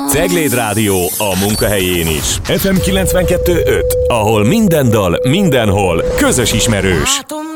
Cegléd Rádió a munkahelyén is. FM 92.5, ahol minden dal, mindenhol közös ismerős.